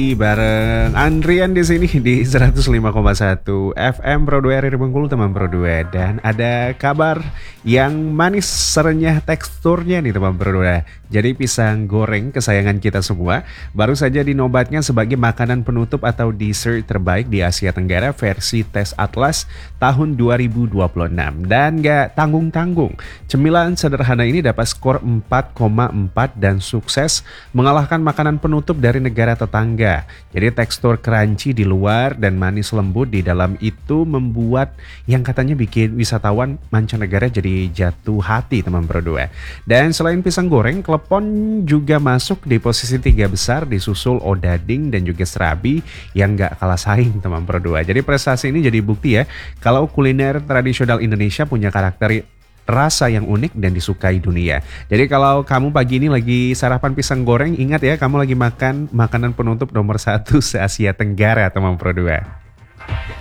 Bareng Andrian di sini di 105,1 FM Pro 2 RRI Bengkulu teman Pro 2. Dan ada kabar yang manis serenyah teksturnya nih teman Pro 2. Jadi pisang goreng kesayangan kita semua baru saja dinobatnya sebagai makanan penutup atau dessert terbaik di Asia Tenggara versi tes Atlas tahun 2026. Dan gak tanggung-tanggung, cemilan sederhana ini dapat skor 4,4 dan sukses mengalahkan makanan penutup dari negara tetangga. Jadi tekstur crunchy di luar dan manis lembut di dalam itu membuat yang katanya bikin wisatawan mancanegara jadi jatuh hati teman Pro 2. Dan selain pisang goreng, klepon juga masuk di posisi 3 besar disusul odading dan juga serabi yang gak kalah saing teman Pro 2. Jadi prestasi ini jadi bukti ya kalau kuliner tradisional Indonesia punya karakter rasa yang unik dan disukai dunia. Jadi kalau kamu pagi ini lagi sarapan pisang goreng, ingat ya kamu lagi makan makanan penutup nomor 1 se-Asia Tenggara teman Pro 2.